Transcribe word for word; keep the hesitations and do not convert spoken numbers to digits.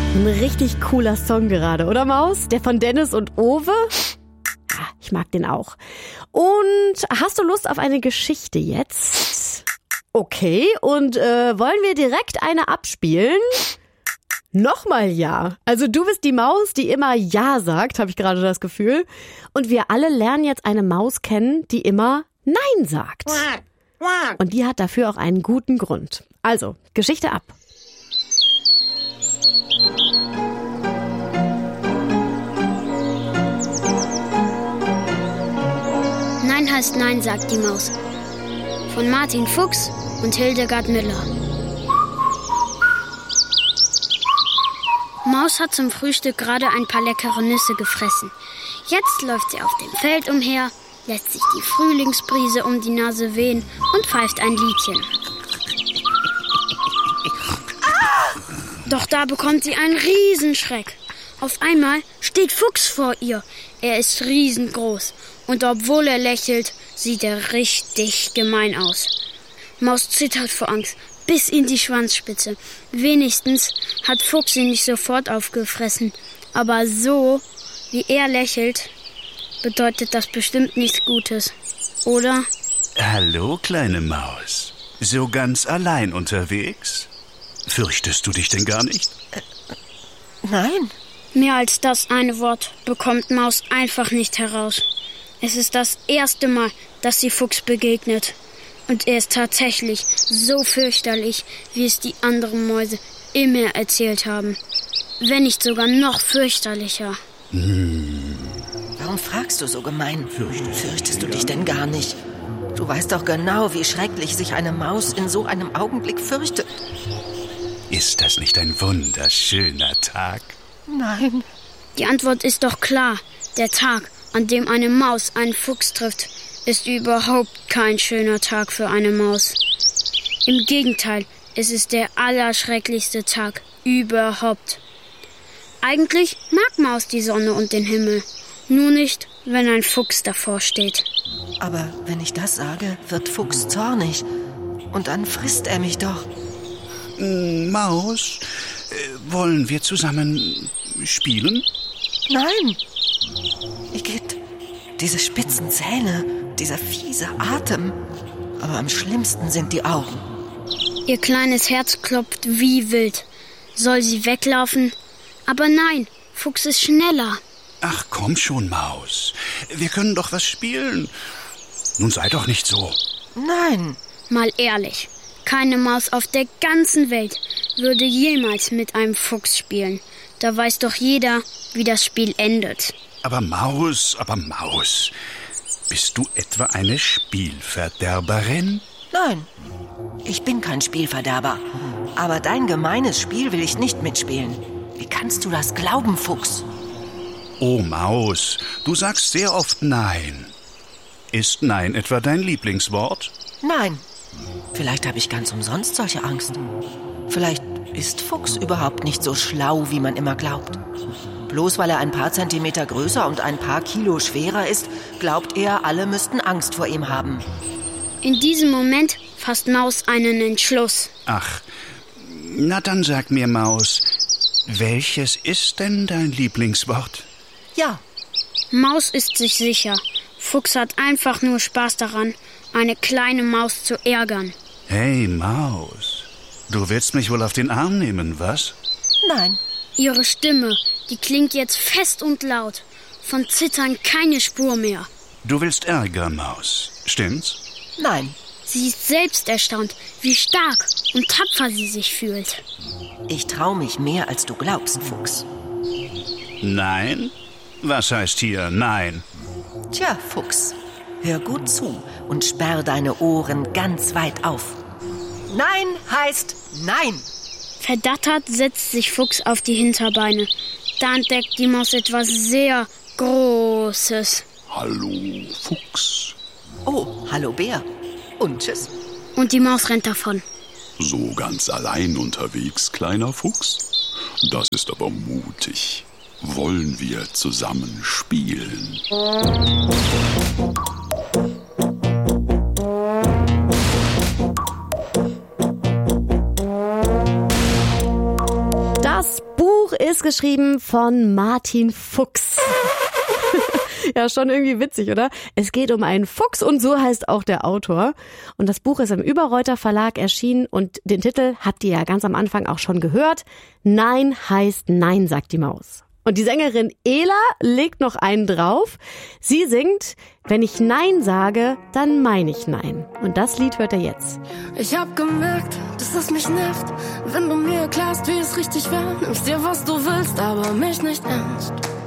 Ein richtig cooler Song gerade, oder Maus? Der von Dennis und Owe? Ja, ich mag den auch. Und hast du Lust auf eine Geschichte jetzt? Okay, und äh, wollen wir direkt eine abspielen? Nochmal ja. Also du bist die Maus, die immer ja sagt, habe ich gerade das Gefühl. Und wir alle lernen jetzt eine Maus kennen, die immer nein sagt. Und die hat dafür auch einen guten Grund. Also, Geschichte ab. Nein heißt Nein, sagt die Maus. Von Martin Fuchs und Hildegard Müller. Maus hat zum Frühstück gerade ein paar leckere Nüsse gefressen. Jetzt läuft sie auf dem Feld umher, lässt sich die Frühlingsbrise um die Nase wehen und pfeift ein Liedchen. Doch da bekommt sie einen Riesenschreck. Auf einmal steht Fuchs vor ihr. Er ist riesengroß und obwohl er lächelt, sieht er richtig gemein aus. Maus zittert vor Angst bis in die Schwanzspitze. Wenigstens hat Fuchs sie nicht sofort aufgefressen. Aber so, wie er lächelt, bedeutet das bestimmt nichts Gutes, oder? Hallo, kleine Maus. So ganz allein unterwegs? Fürchtest du dich denn gar nicht? Äh, nein. Mehr als das eine Wort bekommt Maus einfach nicht heraus. Es ist das erste Mal, dass sie Fuchs begegnet. Und er ist tatsächlich so fürchterlich, wie es die anderen Mäuse immer erzählt haben. Wenn nicht sogar noch fürchterlicher. Hm. Warum fragst du so gemein? Fürchtest, Fürchtest du dich denn gar nicht? Du weißt doch genau, wie schrecklich sich eine Maus in so einem Augenblick fürchtet. Ist das nicht ein wunderschöner Tag? Nein. Die Antwort ist doch klar. Der Tag, an dem eine Maus einen Fuchs trifft, ist überhaupt kein schöner Tag für eine Maus. Im Gegenteil, es ist der allerschrecklichste Tag überhaupt. Eigentlich mag Maus die Sonne und den Himmel, nur nicht, wenn ein Fuchs davor steht. Aber wenn ich das sage, wird Fuchs zornig und dann frisst er mich doch. Maus, äh, wollen wir zusammen spielen? Nein. Igitt, diese spitzen Zähne, dieser fiese Atem. Aber am schlimmsten sind die Augen. Ihr kleines Herz klopft wie wild. Soll sie weglaufen? Aber nein, Fuchs ist schneller. Ach, komm schon, Maus. Wir können doch was spielen. Nun sei doch nicht so. Nein. Mal ehrlich, keine Maus auf der ganzen Welt würde jemals mit einem Fuchs spielen. Da weiß doch jeder, wie das Spiel endet. Aber Maus, aber Maus, bist du etwa eine Spielverderberin? Nein, ich bin kein Spielverderber. Aber dein gemeines Spiel will ich nicht mitspielen. Wie kannst du das glauben, Fuchs? Oh, Maus, du sagst sehr oft Nein. Ist Nein etwa dein Lieblingswort? Nein. Vielleicht habe ich ganz umsonst solche Angst. Vielleicht ist Fuchs überhaupt nicht so schlau, wie man immer glaubt. Bloß weil er ein paar Zentimeter größer und ein paar Kilo schwerer ist, glaubt er, alle müssten Angst vor ihm haben. In diesem Moment fasst Maus einen Entschluss. Ach, na dann sag mir, Maus, welches ist denn dein Lieblingswort? Ja. Maus ist sich sicher. Fuchs hat einfach nur Spaß daran, eine kleine Maus zu ärgern. Hey, Maus, du willst mich wohl auf den Arm nehmen, was? Nein. Ihre Stimme, die klingt jetzt fest und laut. Von Zittern keine Spur mehr. Du willst Ärger, Maus, stimmt's? Nein. Sie ist selbst erstaunt, wie stark und tapfer sie sich fühlt. Ich trau mich mehr, als du glaubst, Fuchs. Nein? Was heißt hier Nein? Tja, Fuchs, hör gut zu und sperr deine Ohren ganz weit auf. Nein heißt Nein. Verdattert setzt sich Fuchs auf die Hinterbeine. Da entdeckt die Maus etwas sehr Großes. Hallo, Fuchs. Oh, hallo, Bär. Und tschüss. Und die Maus rennt davon. So ganz allein unterwegs, kleiner Fuchs? Das ist aber mutig. Wollen wir zusammen spielen? Das Buch ist geschrieben von Martin Fuchs. Ja, schon irgendwie witzig, oder? Es geht um einen Fuchs und so heißt auch der Autor. Und das Buch ist im Überreuter Verlag erschienen und den Titel habt ihr ja ganz am Anfang auch schon gehört. Nein heißt Nein, sagt die Maus. Und die Sängerin Ela legt noch einen drauf. Sie singt, wenn ich Nein sage, dann meine ich Nein. Und das Lied hört ihr jetzt. Ich hab gemerkt, dass es mich nervt, wenn du mir erklärst, wie es richtig wäre. Nimmst dir, was du willst, aber mich nicht ernst.